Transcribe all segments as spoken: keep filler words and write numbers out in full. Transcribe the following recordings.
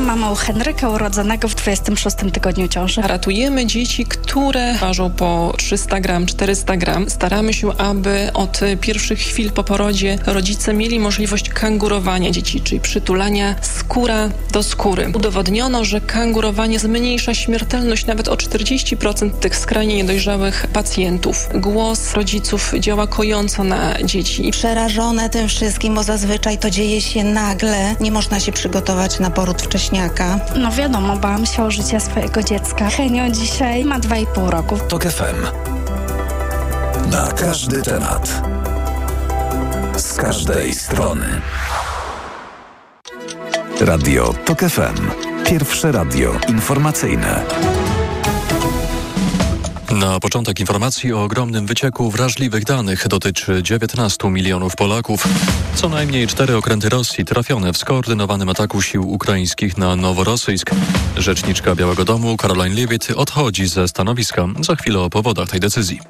mamą Henryka urodzonego w dwudziestym szóstym tygodniu ciąży. Ratujemy dzieci, które ważą po trzysta gram, czterysta gram. Staramy się, aby od pierwszych chwil po porodzie rodzice mieli możliwość kangurowania dzieci, czyli przytulania skóra do skóry. Udowodniono, że kangurowanie zmniejsza śmiertelność nawet o czterdzieści procent tych skrajnie niedojrzałych pacjentów. Głos rodziców działa kojąco na dzieci. Przerażone tym wszystkim, bo zazwyczaj to dzieje się nagle. Nie można się przygotować na poród wcześniaka. No wiadomo, bałam się o życie swojego dziecka. Henio dzisiaj ma dwa i pół roku. Tok F M. Na każdy temat. Z każdej strony. Radio Tok F M. Pierwsze radio informacyjne. Na początek informacji o ogromnym wycieku wrażliwych danych. Dotyczy dziewiętnastu milionów Polaków. Co najmniej cztery okręty Rosji trafione w skoordynowanym ataku sił ukraińskich na Noworosyjsk. Rzeczniczka Białego Domu Caroline Leavitt odchodzi ze stanowiska. Za chwilę o powodach tej decyzji.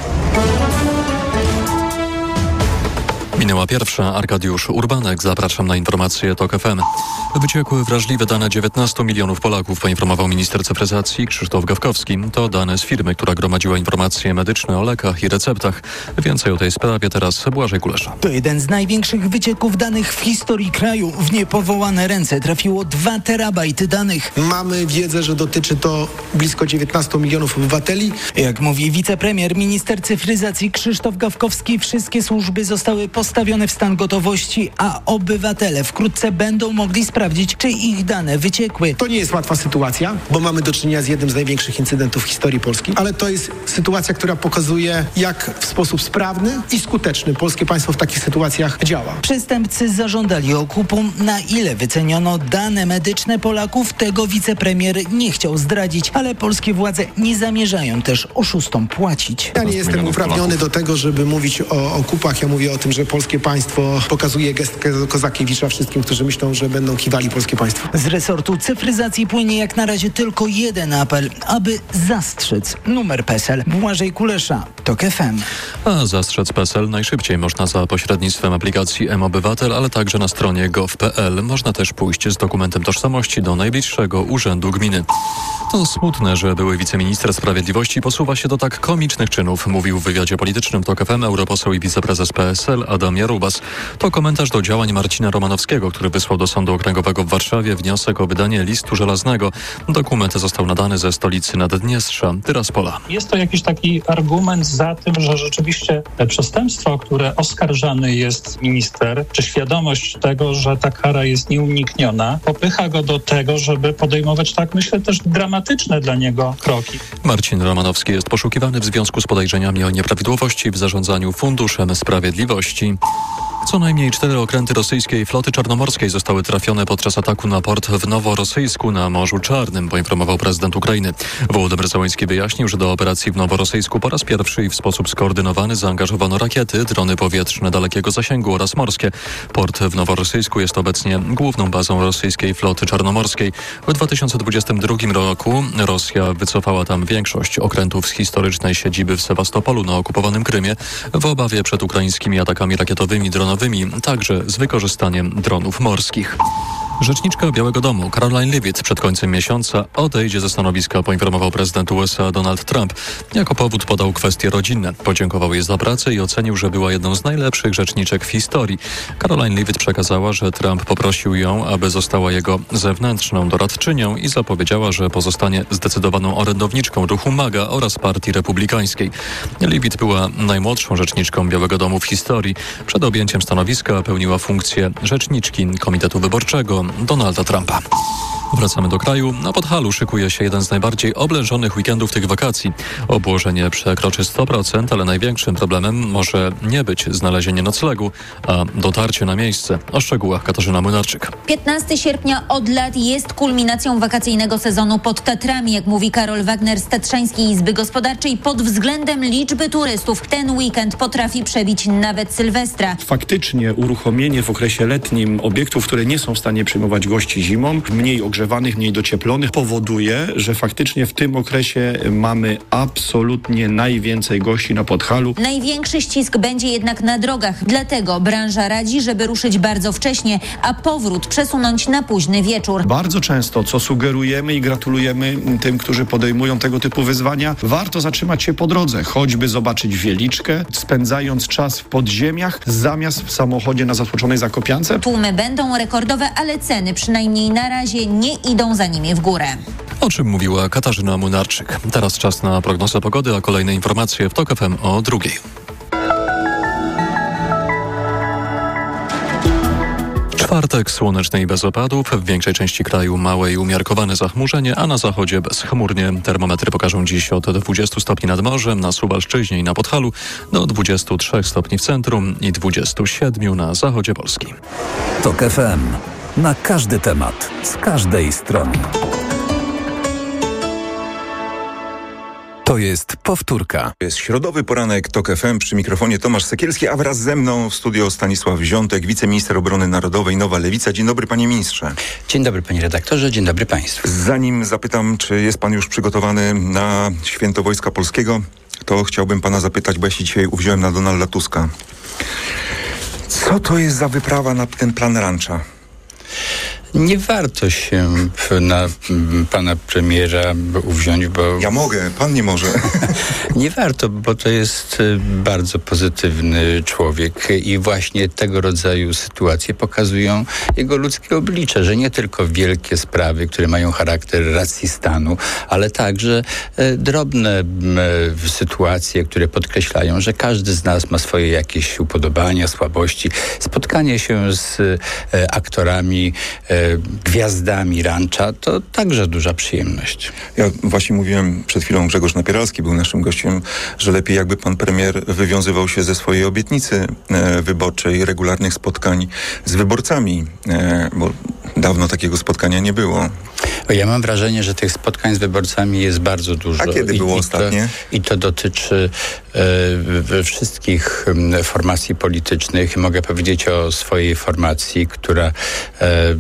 Minęła pierwsza. Arkadiusz Urbanek. Zapraszam na informacje Tok F M. Wyciekły wrażliwe dane dziewiętnastu milionów Polaków, poinformował minister cyfryzacji Krzysztof Gawkowski. To dane z firmy, która gromadziła informacje medyczne o lekach i receptach. Więcej o tej sprawie teraz Błażej Kulesza. To jeden z największych wycieków danych w historii kraju. W niepowołane ręce trafiło dwa terabajty danych. Mamy wiedzę, że dotyczy to blisko dziewiętnastu milionów obywateli. Jak mówi wicepremier, minister cyfryzacji Krzysztof Gawkowski, wszystkie służby zostały postawione w stan gotowości, a obywatele wkrótce będą mogli sprawdzić, czy ich dane wyciekły. To nie jest łatwa sytuacja, bo mamy do czynienia z jednym z największych incydentów w historii Polski, ale to jest sytuacja, która pokazuje, jak w sposób sprawny i skuteczny polskie państwo w takich sytuacjach działa. Przestępcy zażądali okupu. Na ile wyceniono dane medyczne Polaków, tego wicepremier nie chciał zdradzić, ale polskie władze nie zamierzają też oszustom płacić. Ja nie jestem uprawniony do tego, żeby mówić o okupach. Ja mówię o tym, że polskie państwo pokazuje gest Kozakiewicza wszystkim, którzy myślą, że będą kiwali polskie państwo. Z resortu cyfryzacji płynie jak na razie tylko jeden apel, aby zastrzec numer P E S E L. Błażej Kulesza, Tok F M. A zastrzec P E S E L najszybciej można za pośrednictwem aplikacji M-Obywatel, ale także na stronie gov kropka p l. Można też pójść z dokumentem tożsamości do najbliższego urzędu gminy. To smutne, że były wiceminister sprawiedliwości posuwa się do tak komicznych czynów, mówił w wywiadzie politycznym Tok F M europoseł i wiceprezes P S L Adam Jarubas. To komentarz do działań Marcina Romanowskiego, który wysłał do Sądu Okręgowego w Warszawie wniosek o wydanie listu żelaznego. Dokument został nadany ze stolicy Naddniestrza, Tyraspola. Jest to jakiś taki argument za tym, że rzeczywiście przestępstwo, o które oskarżany jest minister, czy świadomość tego, że ta kara jest nieunikniona, popycha go do tego, żeby podejmować, tak myślę, też dramatyczne dla niego kroki. Marcin Romanowski jest poszukiwany w związku z podejrzeniami o nieprawidłowości w zarządzaniu Funduszem Sprawiedliwości. Co najmniej cztery okręty rosyjskiej floty czarnomorskiej zostały trafione podczas ataku na port w Noworosyjsku na Morzu Czarnym, poinformował prezydent Ukrainy. Wołodymyr Zełenski wyjaśnił, że do operacji w Noworosyjsku po raz pierwszy i w sposób skoordynowany zaangażowano rakiety, drony powietrzne dalekiego zasięgu oraz morskie. Port w Noworosyjsku jest obecnie główną bazą rosyjskiej floty czarnomorskiej. W dwa tysiące dwudziestym drugim roku Rosja wycofała tam większość okrętów z historycznej siedziby w Sewastopolu na okupowanym Krymie w obawie przed ukraińskimi atakami rakietowymi, dronowymi, także z wykorzystaniem dronów morskich. Rzeczniczka Białego Domu Caroline Leavitt przed końcem miesiąca odejdzie ze stanowiska, poinformował prezydent U S A Donald Trump. Jako powód podał kwestie rodzinne. Podziękował jej za pracę i ocenił, że była jedną z najlepszych rzeczniczek w historii. Caroline Leavitt przekazała, że Trump poprosił ją, aby została jego zewnętrzną doradczynią i zapowiedziała, że pozostanie zdecydowaną orędowniczką ruchu MAGA oraz Partii Republikańskiej. Leavitt była najmłodszą rzeczniczką Białego Domu w historii. Przed objęciem stanowiska pełniła funkcję rzeczniczki Komitetu Wyborczego Donalda Trumpa. Wracamy do kraju. Na Podhalu szykuje się jeden z najbardziej oblężonych weekendów tych wakacji. Obłożenie przekroczy sto procent, ale największym problemem może nie być znalezienie noclegu, a dotarcie na miejsce. O szczegółach Katarzyna Młynarczyk. piętnastego sierpnia od lat jest kulminacją wakacyjnego sezonu pod Tatrami, jak mówi Karol Wagner z Tatrzańskiej Izby Gospodarczej. Pod względem liczby turystów ten weekend potrafi przebić nawet Sylwestra. Faktycznie uruchomienie w okresie letnim obiektów, które nie są w stanie przyjmować gości zimą, mniej ogrzewanych dogrzewanych, mniej docieplonych, powoduje, że faktycznie w tym okresie mamy absolutnie najwięcej gości na Podhalu. Największy ścisk będzie jednak na drogach, dlatego branża radzi, żeby ruszyć bardzo wcześnie, a powrót przesunąć na późny wieczór. Bardzo często, co sugerujemy i gratulujemy tym, którzy podejmują tego typu wyzwania, warto zatrzymać się po drodze, choćby zobaczyć Wieliczkę, spędzając czas w podziemiach zamiast w samochodzie na zatłoczonej Zakopiance. Tłumy będą rekordowe, ale ceny przynajmniej na razie nie idą za nimi w górę. O czym mówiła Katarzyna Młynarczyk. Teraz czas na prognozę pogody, a kolejne informacje w TOK F M o drugiej. Czwartek słoneczny i bez opadów. W większej części kraju małe i umiarkowane zachmurzenie, a na zachodzie bezchmurnie. Termometry pokażą dziś od dwudziestu stopni nad morzem, na Suwalszczyźnie i na Podhalu, do dwudziestu trzech stopni w centrum i dwudziestu siedmiu na zachodzie Polski. TOK F M. Na każdy temat, z każdej strony. To jest powtórka. Jest środowy poranek TOK F M, przy mikrofonie Tomasz Sekielski, a wraz ze mną w studio Stanisław Ziątek, wiceminister obrony narodowej, Nowa Lewica. Dzień dobry, panie ministrze. Dzień dobry, panie redaktorze, dzień dobry państwu. Zanim zapytam, czy jest pan już przygotowany na Święto Wojska Polskiego, to chciałbym pana zapytać, bo ja się dzisiaj uwziąłem na Donalda Tuska. Co to jest za wyprawa na ten plan rancha? Nie warto się na pana premiera uwziąć, bo... Ja mogę, pan nie może. Nie warto, bo to jest bardzo pozytywny człowiek i właśnie tego rodzaju sytuacje pokazują jego ludzkie oblicze, że nie tylko wielkie sprawy, które mają charakter racji stanu, ale także drobne sytuacje, które podkreślają, że każdy z nas ma swoje jakieś upodobania, słabości. Spotkanie się z aktorami, gwiazdami rancha, to także duża przyjemność. Ja właśnie mówiłem przed chwilą, Grzegorz Napieralski był naszym gościem, że lepiej jakby pan premier wywiązywał się ze swojej obietnicy e, wyborczej, regularnych spotkań z wyborcami, e, bo dawno takiego spotkania nie było. Ja mam wrażenie, że tych spotkań z wyborcami jest bardzo dużo. A kiedy I, było i ostatnie? To, I to dotyczy e, wszystkich e, formacji politycznych. Mogę powiedzieć o swojej formacji, która e, e,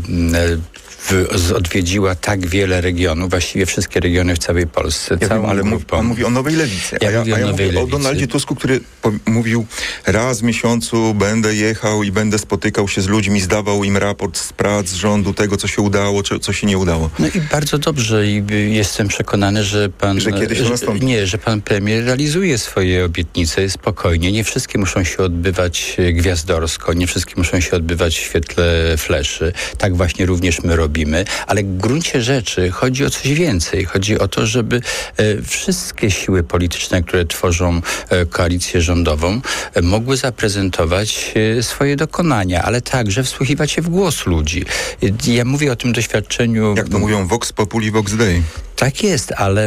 W, odwiedziła tak wiele regionów, właściwie wszystkie regiony w całej Polsce. Ja całą wiem, ale grupą. pan mówi o Nowej Lewicy. Ja, a ja, mówię, a ja o, mówię o Donaldzie Tusku, który po, mówił, raz w miesiącu będę jechał i będę spotykał się z ludźmi, zdawał im raport z prac rządu, tego, co się udało, czy, co się nie udało. No i bardzo dobrze i jestem przekonany, że pan... Że kiedyś to nastąpi. Nie, że pan premier realizuje swoje obietnice spokojnie. Nie wszystkie muszą się odbywać gwiazdorsko, nie wszystkie muszą się odbywać w świetle fleszy. Tak właśnie również my robimy, ale w gruncie rzeczy chodzi o coś więcej. Chodzi o to, żeby e, wszystkie siły polityczne, które tworzą e, koalicję rządową, e, mogły zaprezentować e, swoje dokonania, ale także wsłuchiwać się w głos ludzi. E, ja mówię o tym doświadczeniu... Jak to mówią, vox populi, vox dei. Tak jest, ale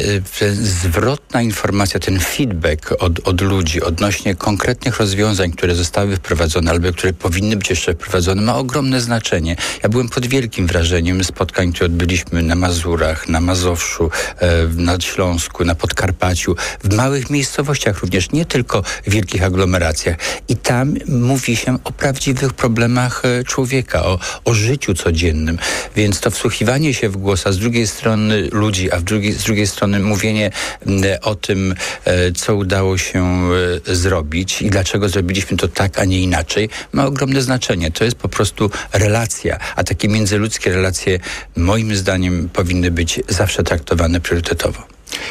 e, zwrotna informacja, ten feedback od, od ludzi odnośnie konkretnych rozwiązań, które zostały wprowadzone albo które powinny być jeszcze wprowadzone, ma ogromne znaczenie. Ja byłem pod wielkim wrażeniem spotkań, które odbyliśmy na Mazurach, na Mazowszu, e, na Śląsku, na Podkarpaciu, w małych miejscowościach również, nie tylko w wielkich aglomeracjach. I tam mówi się o prawdziwych problemach e, człowieka, o, o życiu codziennym. Więc to wsłuchiwanie się w głos, a z drugiej strony ludzi, a w drugiej, z drugiej strony mówienie e, o tym, e, co udało się e, zrobić i dlaczego zrobiliśmy to tak, a nie inaczej, ma ogromne znaczenie. To jest po prostu relacja, a takie międzyludzkie relacje moim zdaniem powinny być zawsze traktowane priorytetowo.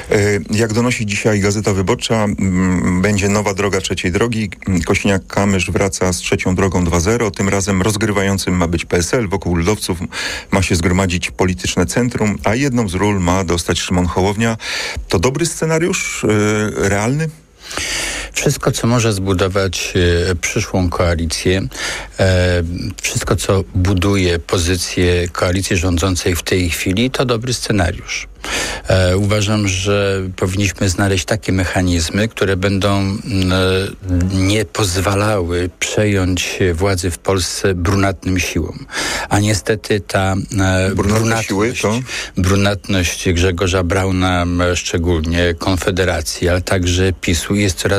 Jak donosi dzisiaj Gazeta Wyborcza, będzie nowa droga trzeciej drogi. Kośniak-Kamysz wraca z trzecią drogą dwa zero. Tym razem rozgrywającym ma być P S L. Wokół ludowców ma się zgromadzić polityczne centrum, a jedną z ról ma dostać Szymon Hołownia. To dobry scenariusz? Yy, realny? Wszystko, co może zbudować e, przyszłą koalicję, e, wszystko, co buduje pozycję koalicji rządzącej w tej chwili, to dobry scenariusz. E, uważam, że powinniśmy znaleźć takie mechanizmy, które będą e, nie pozwalały przejąć władzy w Polsce brunatnym siłom. A niestety ta e, brunatność, siły, to? brunatność Grzegorza Brauna szczególnie, Konfederacji, ale także PiSu jest coraz